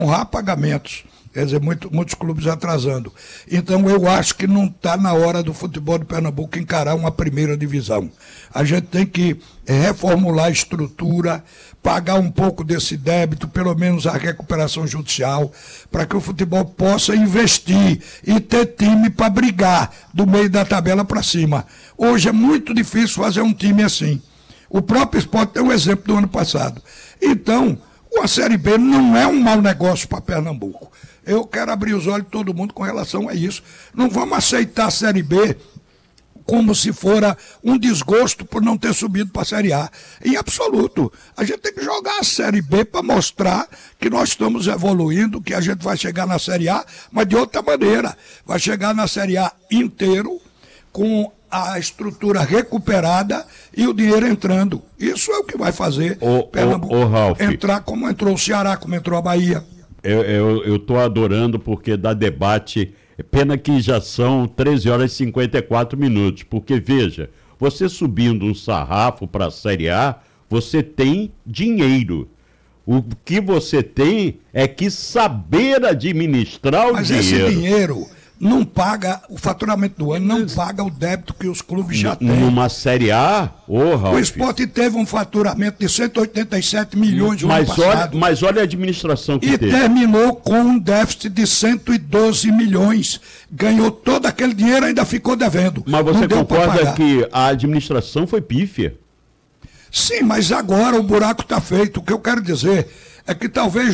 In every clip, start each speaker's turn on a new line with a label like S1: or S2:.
S1: honrar pagamentos. Quer dizer, muitos clubes atrasando. Então, eu acho que não está na hora do futebol de Pernambuco encarar uma primeira divisão. A gente tem que reformular a estrutura, pagar um pouco desse débito, pelo menos a recuperação judicial, para que o futebol possa investir e ter time para brigar do meio da tabela para cima. Hoje é muito difícil fazer um time assim. O próprio Sport tem um exemplo do ano passado. Então, a Série B não é um mau negócio para Pernambuco. Eu quero abrir os olhos de todo mundo com relação a isso. Não vamos aceitar a Série B como se fora um desgosto por não ter subido para a Série A. Em absoluto. A gente tem que jogar a Série B para mostrar que nós estamos evoluindo, que a gente vai chegar na Série A, mas de outra maneira. Vai chegar na Série A inteiro, com a estrutura recuperada e o dinheiro entrando. Isso é o que vai fazer Pernambuco entrar como entrou o Ceará, como entrou a Bahia.
S2: Eu estou adorando porque dá debate. Pena que já são 13 horas e 54 minutos. Porque, veja, você subindo um sarrafo para a Série A, você tem dinheiro. O que você tem é que saber administrar o dinheiro.
S1: Mas esse dinheiro não paga o faturamento do ano, não paga o débito que os clubes já têm.
S2: Numa Série A,
S1: o Sport teve um faturamento de 187 milhões no ano passado.
S2: Mas olha a administração que teve.
S1: E terminou com um déficit de 112 milhões. Ganhou todo aquele dinheiro e ainda ficou devendo.
S2: Mas você concorda que a administração foi pífia?
S1: Sim, mas agora o buraco está feito. O que eu quero dizer é que talvez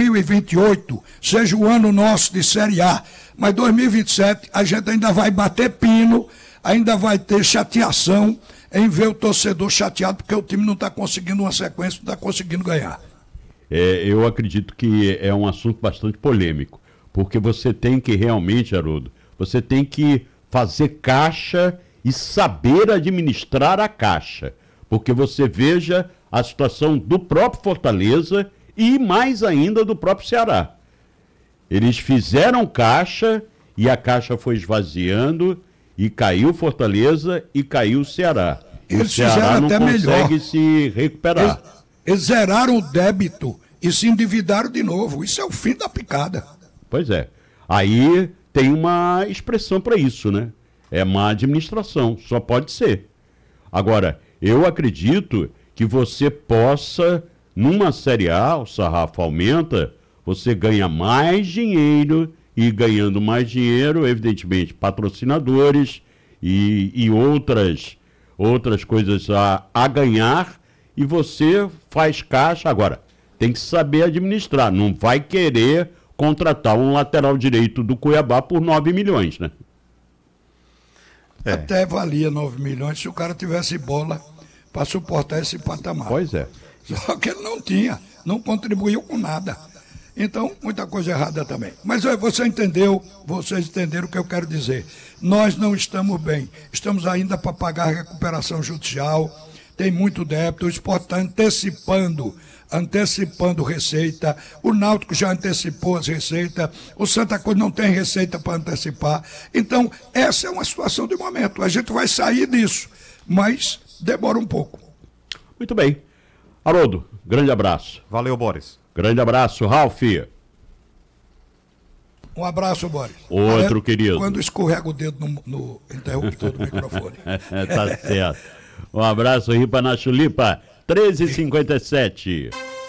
S1: 2028 seja o ano nosso de Série A, mas 2027 a gente ainda vai bater pino, ainda vai ter chateação em ver o torcedor chateado porque o time não está conseguindo uma sequência, não está conseguindo ganhar.
S2: Eu acredito que é um assunto bastante polêmico, porque você tem que realmente, Haroldo, você tem que fazer caixa e saber administrar a caixa, porque você veja a situação do próprio Fortaleza e mais ainda do próprio Ceará. Eles fizeram caixa e a caixa foi esvaziando e caiu Fortaleza e caiu o Ceará.
S1: Eles
S2: o Ceará não consegue se recuperar.
S1: Eles zeraram o débito e se endividaram de novo. Isso é o fim da picada.
S2: Pois é. Aí tem uma expressão para isso, né? É má administração, só pode ser. Agora, eu acredito que você possa, numa Série A, o sarrafo aumenta, você ganha mais dinheiro e ganhando mais dinheiro, evidentemente, patrocinadores e outras coisas a ganhar e você faz caixa. Agora, tem que saber administrar, não vai querer contratar um lateral direito do Cuiabá por 9 milhões, né?
S1: Até valia 9 milhões se o cara tivesse bola para suportar esse patamar.
S2: Pois é.
S1: Só que ele não tinha, não contribuiu com nada. Então, muita coisa errada também. Mas vocês entenderam o que eu quero dizer. Nós não estamos bem. Estamos ainda para pagar a recuperação judicial, tem muito débito, o Sport está antecipando receita, o Náutico já antecipou as receitas, o Santa Cruz não tem receita para antecipar. Então, essa é uma situação de momento. A gente vai sair disso, mas demora um pouco.
S2: Muito bem. Haroldo, grande abraço.
S3: Valeu, Boris.
S2: Grande abraço, Ralf.
S1: Um abraço, Boris.
S2: Outro querido.
S1: Quando escorrega o dedo no interruptor do microfone.
S2: Tá certo. Um abraço, Ripa na Chulipa, 13h57.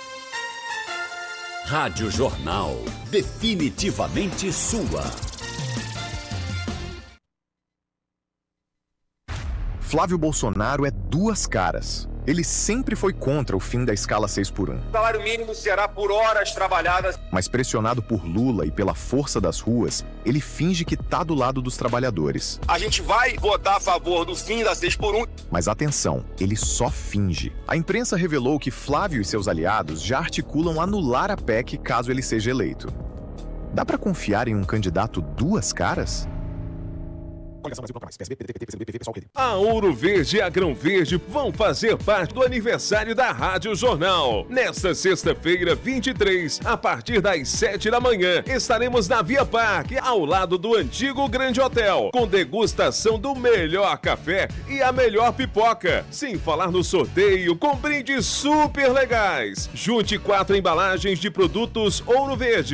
S4: Rádio Jornal, definitivamente sua.
S5: Flávio Bolsonaro é duas caras. Ele sempre foi contra o fim da escala 6x1.
S6: O salário mínimo será por horas trabalhadas.
S5: Mas pressionado por Lula e pela força das ruas, ele finge que tá do lado dos trabalhadores.
S6: A gente vai votar a favor do fim da 6x1.
S5: Mas atenção, ele só finge. A imprensa revelou que Flávio e seus aliados já articulam anular a PEC caso ele seja eleito. Dá pra confiar em um candidato duas caras?
S3: A Ouro Verde e a Grão Verde vão fazer parte do aniversário da Rádio Jornal. Nesta sexta-feira, 23, a partir das 7 da manhã, estaremos na Via Parque, ao lado do antigo Grande Hotel, com degustação do melhor café e a melhor pipoca. Sem falar no sorteio com brindes super legais. Junte 4 embalagens de produtos Ouro Verde.